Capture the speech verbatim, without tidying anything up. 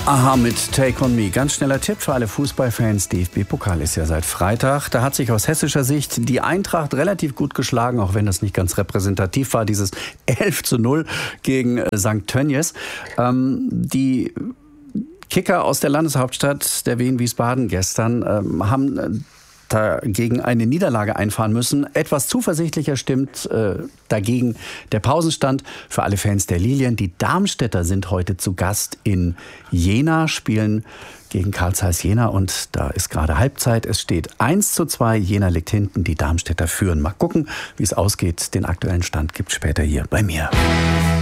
Aha, mit Take on Me. Ganz schneller Tipp für alle Fußballfans. D F B-Pokal ist ja seit Freitag. Da hat sich aus hessischer Sicht die Eintracht relativ gut geschlagen, auch wenn das nicht ganz repräsentativ war. Dieses elf zu null gegen Sankt Tönnies. Ähm, die Kicker aus der Landeshauptstadt, der Wien Wiesbaden gestern, ähm, haben dagegen eine Niederlage einfahren müssen. Etwas zuversichtlicher stimmt äh, dagegen der Pausenstand für alle Fans der Lilien. Die Darmstädter sind heute zu Gast in Jena, spielen gegen Carl Zeiss Jena und da ist gerade Halbzeit. Es steht eins zu zwei, Jena liegt hinten, die Darmstädter führen. Mal gucken, wie es ausgeht. Den aktuellen Stand gibt es später hier bei mir.